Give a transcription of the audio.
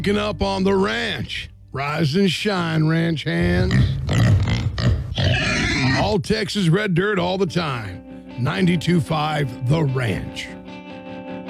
Waking up on the ranch. Rise and shine, ranch hands. All Texas red dirt all the time. 92.5 The Ranch.